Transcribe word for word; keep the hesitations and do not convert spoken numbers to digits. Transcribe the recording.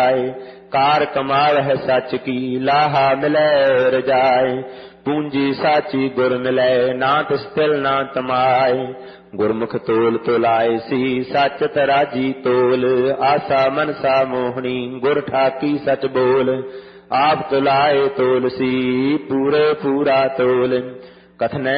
जाए। कार कमावह सच की लाहा मिलै रजाए। पूंजी साची गुर मिलै नाथ स्थिल ना तमाए। गुरमुख तोल तोलाए सी सच तराजी तोल। आसा मनसा मोहनी गुर ठाकी सच बोल। आप तुलाए तोल सी पूरे पूरा तोल। कथनै